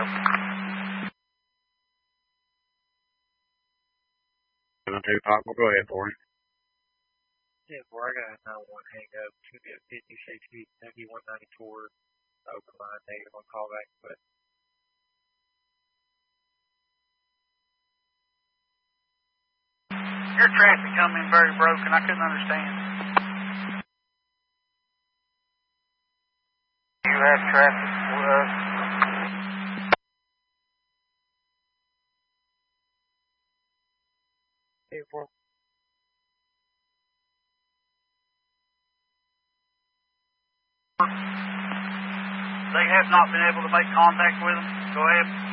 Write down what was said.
We'll go ahead for it. Yeah, I got a 911 hang up. It's going to be a 56 W194 open line negative on callback, but your traffic coming very broken. I couldn't understand. You have traffic with us. They have not been able to make contact with them. Go ahead.